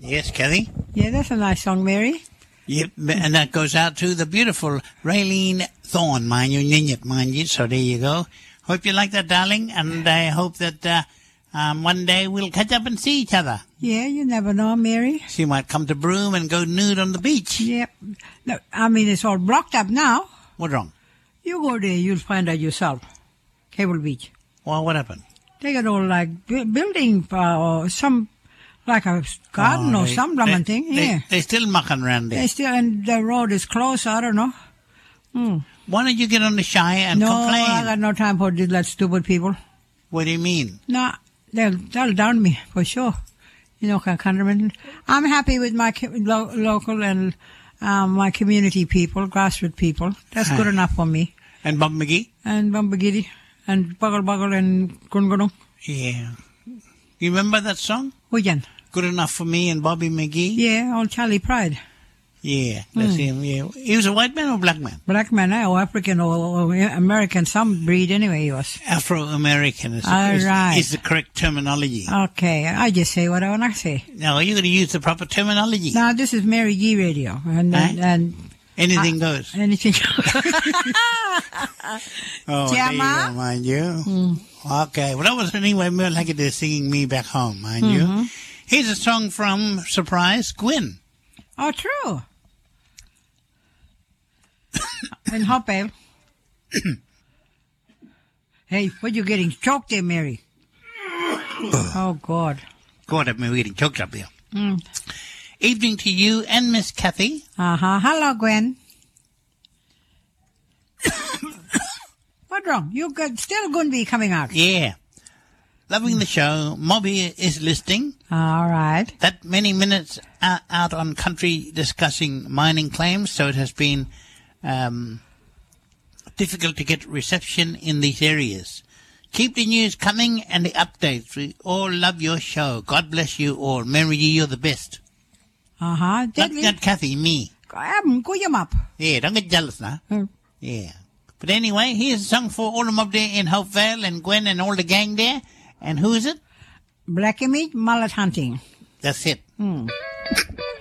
Yes, Kathy? Yeah, that's a nice song, Mary. Yep, and that goes out to the beautiful Raylene Thorne, mind you. So there you go. Hope you like that, darling, and I hope that one day we'll catch up and see each other. Yeah, you never know, Mary. She might come to Broome and go nude on the beach. Yep. No, I mean, it's all blocked up now. What's wrong? You go there, you'll find out yourself. Cable Beach. Well, what happened? They got all like building or some, like a garden or some blumming thing. Yeah. They still mucking around there. They still, and the road is closed, I don't know. Why don't you get on the shy and complain? No, I got no time for these like stupid people. What do you mean? No, they'll down me for sure. You know, countrymen. I'm happy with my local and my community people, grassroots people. That's good enough for me. And Bob McGee? And Bumbagiddy and Buggle and Gungunung. Yeah. You remember that song? Which one? Good Enough for Me and Bobby McGee? Yeah, old Charlie Pride. Yeah, that's him, yeah. He was a white man or black man? Black man, or African or American, some breed anyway he was. Afro-American is the correct terminology. Okay, I just say what I want to say. No, you're going to use the proper terminology. Now, this is Mary G Radio. And anything goes. Anything goes. Oh, there you go, mind you. Okay, well, that was anyway more like it is singing Me Back Home, mind you. Here's a song from, surprise, Gwen. Oh, true. And Hopper. Hey, what you getting choked there, Mary? Oh, God. God, I'm getting choked up here. Evening to you and Miss Kathy. Hello, Gwen. What's wrong? You still going to be coming out? Yeah. Loving the show. Mobby is listening. All right. That many minutes out on country discussing mining claims, so it has been difficult to get reception in these areas. Keep the news coming and the updates. We all love your show. God bless you all. Mary, you're the best. Not Kathy, me. Yeah, don't get jealous now. Yeah. But anyway, here's a song for all of them up there in Hopevale and Gwen and all the gang there. And who is it? Blackie Meat Mullet Hunting. That's it.